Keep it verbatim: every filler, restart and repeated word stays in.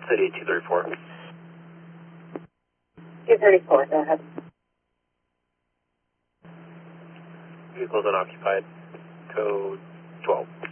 City two thirty-four. two thirty-four, go ahead. Vehicles unoccupied. Code twelve.